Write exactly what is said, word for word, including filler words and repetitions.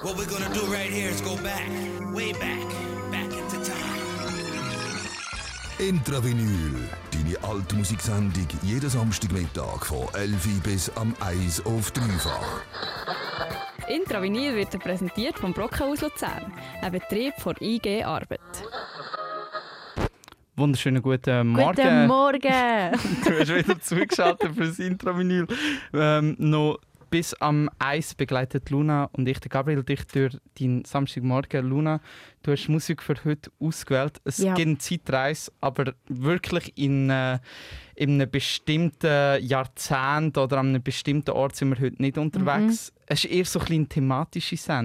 What we're gonna do right here is go back, way back, back into time. Intravinyl, deine alte Musiksendung jeden Samstagmittag von elf Uhr bis am eins auf dreifach. Intravinyl wird präsentiert vom Brockhaus Luzern, ein Betrieb von I G Arbeit. Wunderschönen guten Morgen. Guten Morgen! Du hast wieder zugeschaltet für das Intravinyl. Ähm, noch bis am eins begleitet Luna und ich, der Gabriel, dich durch deinen Samstagmorgen. Luna, du hast Musik für heute ausgewählt. Es Ja. gibt eine Zeitreise, aber wirklich in, äh, in einem bestimmten Jahrzehnt oder an einem bestimmten Ort sind wir heute nicht unterwegs. Mhm. Es ist eher so ein bisschen eine thematische Sendung.